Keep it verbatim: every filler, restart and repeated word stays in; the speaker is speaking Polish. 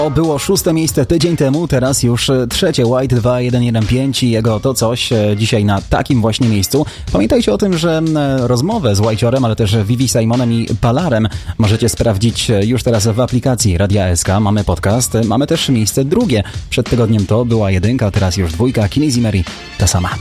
To było szóste miejsce tydzień temu, teraz już trzecie. White dwa jeden jeden pięć i jego To Coś dzisiaj na takim właśnie miejscu. Pamiętajcie o tym, że rozmowę z White'orem, ale też Vivi Simonem i Palarem możecie sprawdzić już teraz w aplikacji Radia S K. Mamy podcast, mamy też miejsce drugie. Przed tygodniem to była jedynka, teraz już dwójka. Kinizzi Mary ta sama.